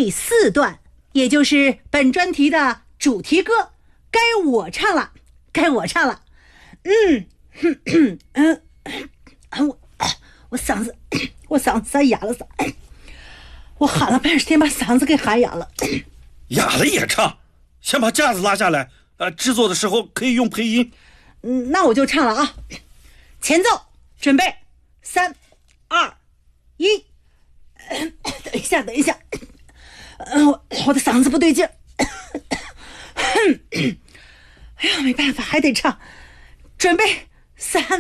第4段，也就是本专题的主题歌，该我唱了，该我唱了。我嗓子塞哑了，我喊了半天，把嗓子给喊哑了。 哑了也唱，先把架子拉下来，制作的时候可以用配音。 那我就唱了啊，前奏，准备，3、2、1。等一下，我的嗓子不对劲。哎呀，没办法，还得唱，准备，3、